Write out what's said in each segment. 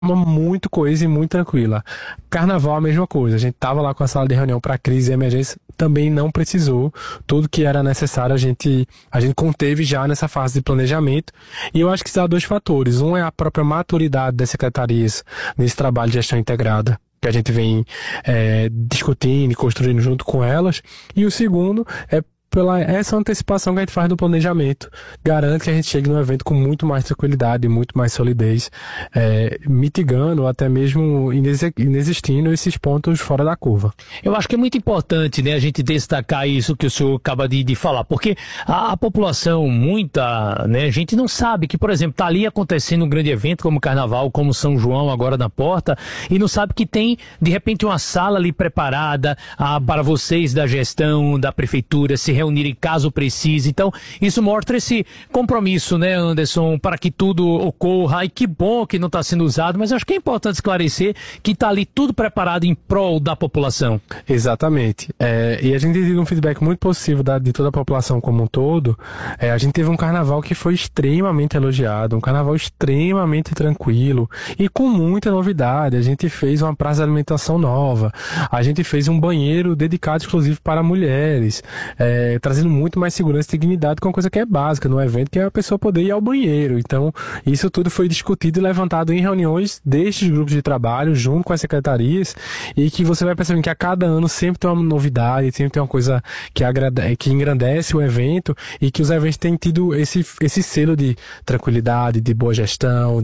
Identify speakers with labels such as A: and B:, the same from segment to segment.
A: muito coesa e muito tranquila. Carnaval, a mesma coisa. A gente tava lá com a sala de reunião para crise e emergência, também não precisou. Tudo que era necessário a gente conteve já nessa fase de planejamento. E eu acho que isso dá dois fatores. Um é a própria maturidade das secretarias nesse trabalho de gestão integrada, que a gente vem discutindo e construindo junto com elas. E o segundo é pela essa antecipação que a gente faz do planejamento. Garante que a gente chegue no evento com muito mais tranquilidade, muito mais solidez, mitigando ou até mesmo inexistindo esses pontos fora da curva.
B: Eu acho que é muito importante, né, a gente destacar isso que o senhor acaba de falar, porque a população, muita, né, a gente não sabe que, por exemplo, tá ali acontecendo um grande evento como o Carnaval, como São João agora na porta, e não sabe que tem, de repente, uma sala ali preparada para vocês da gestão, da prefeitura, se reunirem caso precise. Então, isso mostra esse compromisso, né, Anderson, para que tudo ocorra. E que bom que não está sendo usado, mas acho que é importante esclarecer que está ali tudo preparado em prol da população.
A: Exatamente. E a gente teve um feedback muito positivo de toda a população como um todo. A gente teve um carnaval que foi extremamente elogiado, um carnaval extremamente tranquilo e com muita novidade. A gente fez uma praça de alimentação nova, a gente fez um banheiro dedicado exclusivo para mulheres, trazendo muito mais segurança e dignidade, com uma coisa que é básica no evento, que é a pessoa poder ir ao banheiro. Então, isso tudo foi discutido e levantado em reuniões destes grupos de trabalho, junto com as secretarias, e que você vai percebendo que a cada ano sempre tem uma novidade, sempre tem uma coisa que engrandece o evento, e que os eventos têm tido esse selo de tranquilidade, de boa gestão,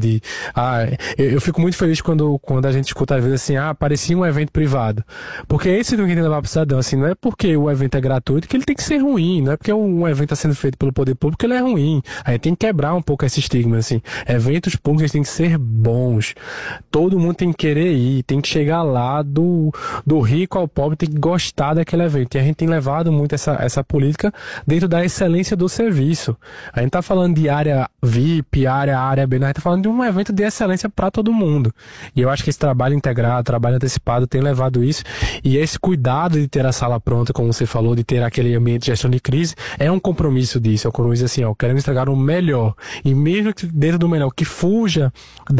A: eu fico muito feliz quando a gente escuta às vezes assim, parecia um evento privado. Porque esse não tem que levar para o cidadão, assim, não é porque o evento é gratuito que ele tem que ser ruim, não é porque um evento está sendo feito pelo poder público que ele é ruim. A gente tem que quebrar um pouco esse estigma, assim. Eventos públicos têm que ser bons. Todo mundo tem que querer ir, tem que chegar lá do rico ao pobre, tem que gostar daquele evento. E a gente tem levado muito essa política dentro da excelência do serviço. A gente tá falando de área VIP, área B, a gente tá falando de um evento de excelência para todo mundo. E eu acho que esse trabalho integrado, trabalho antecipado tem levado isso. E esse cuidado de ter a sala pronta, como você falou, de ter aquele ambiente de gestão de crise, é um compromisso disso. É um compromisso assim, queremos entregar o melhor. E mesmo que dentro do melhor, que fuja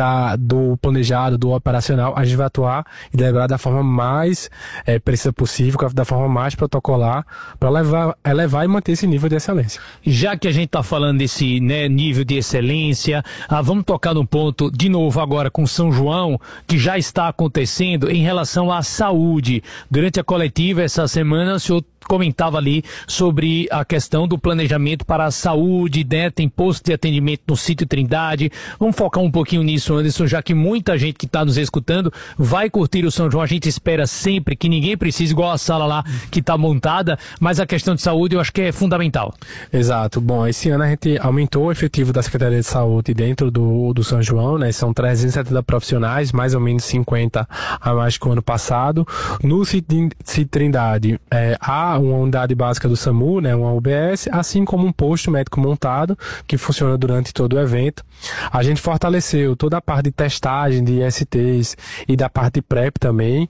A: do planejado, do operacional, a gente vai atuar e deliberar da forma mais precisa possível, da forma mais protocolar, para elevar e manter esse nível de excelência.
B: Já que a gente está falando desse, né, nível de excelência, vamos tocar num ponto, de novo agora com São João, que já está acontecendo em relação à saúde. Durante a coletiva essa semana, o senhor comentava ali sobre a questão do planejamento para a saúde, né? Tem posto de atendimento no sítio Trindade. Vamos focar um pouquinho nisso, Anderson, já que muita gente que está nos escutando vai curtir o São João. A gente espera sempre que ninguém precise, igual a sala lá que está montada, mas a questão de saúde eu acho que é fundamental.
A: Exato. Bom, esse ano a gente aumentou o efetivo da Secretaria de Saúde dentro do São João, né? São 370 profissionais, mais ou menos 50 a mais que o ano passado. No sítio Trindade, há uma unidade básica do SAMU, né, uma UBS, assim como um posto médico montado, que funciona durante todo o evento. A gente fortaleceu toda a parte de testagem de ISTs e da parte de PrEP também,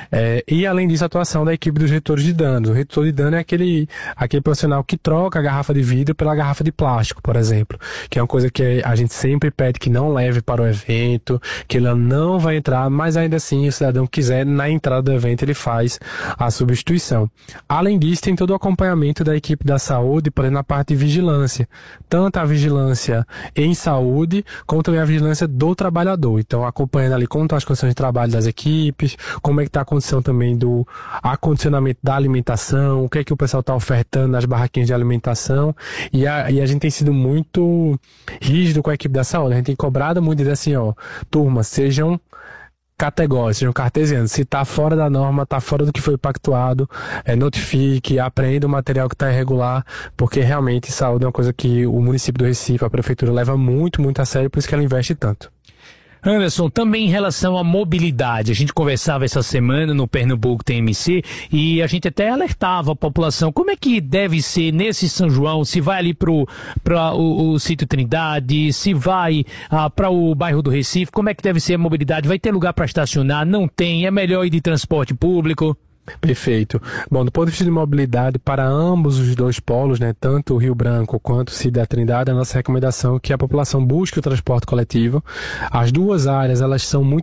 A: e além disso a atuação da equipe dos retores de danos. O retor de dano é aquele profissional que troca a garrafa de vidro pela garrafa de plástico, por exemplo, que é uma coisa que a gente sempre pede que não leve para o evento, que ele não vai entrar, mas ainda assim, o cidadão quiser, na entrada do evento ele faz a substituição. Além disso, tem todo o acompanhamento da equipe da saúde, por exemplo, na parte de vigilância. Tanto a vigilância em saúde, como também a vigilância do trabalhador. Então, acompanhando ali como estão as condições de trabalho das equipes, como é que está a condição também do acondicionamento da alimentação, o que é que o pessoal está ofertando nas barraquinhas de alimentação. E a gente tem sido muito rígido com a equipe da saúde. A gente tem cobrado muito, dizer assim, turma, sejam categóricos, sejam cartesianos. Se está fora da norma, está fora do que foi pactuado, notifique, apreenda o material que está irregular, porque realmente saúde é uma coisa que o município do Recife, a prefeitura, leva muito, muito a sério, por isso que ela investe tanto.
B: Anderson, também em relação à mobilidade, a gente conversava essa semana no Pernambuco TMC e a gente até alertava a população como é que deve ser nesse São João, se vai ali para o sítio Trindade, se vai para o bairro do Recife, como é que deve ser a mobilidade, vai ter lugar para estacionar, não tem, é melhor ir de transporte público?
A: Perfeito. Bom, do ponto de vista de mobilidade, para ambos os dois polos, né, tanto o Rio Branco quanto o Cida Trindade, a nossa recomendação é que a população busque o transporte coletivo. As duas áreas, elas são muito